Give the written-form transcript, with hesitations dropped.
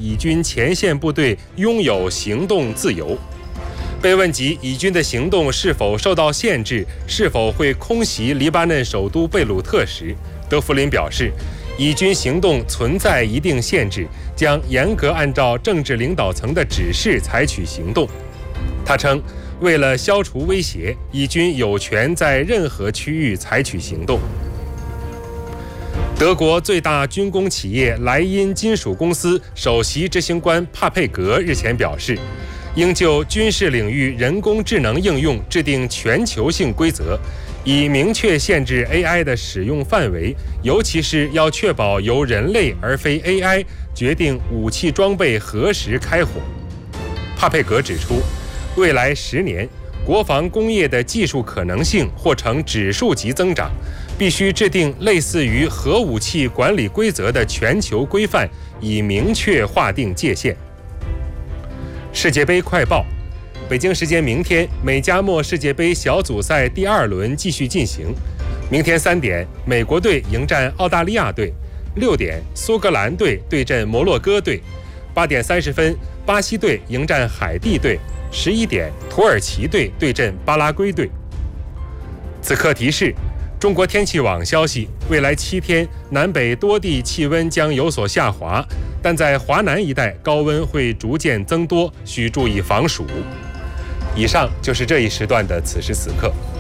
以军前线部队拥有行动自由。被问及以军的行动是否受到限制，是否会空袭黎巴嫩首都贝鲁特时，德弗林表示，以军行动存在一定限制，将严格按照政治领导层的指示采取行动。他称，为了消除威胁，以军有权在任何区域采取行动。德国最大军工企业莱茵金属公司首席执行官帕佩格日前表示，应就军事领域人工智能应用制定全球性规则，以明确限制 AI 的使用范围，尤其是要确保由人类而非 AI 决定武器装备何时开火。帕佩格指出，未来10年，国防工业的技术可能性或呈指数级增长，必须制定类似于核武器管理规则的全球规范，以明确划定界限。世界杯快报：北京时间明天，美加墨世界杯小组赛第2轮继续进行。明天3点，美国队迎战澳大利亚队；6点，苏格兰队对阵摩洛哥队；8点30分，巴西队迎战海地队；11点，土耳其队对阵巴拉圭队。此刻提示：中国天气网消息，未来7天，南北多地气温将有所下滑，但在华南一带高温会逐渐增多，需注意防暑。以上就是这一时段的此时此刻。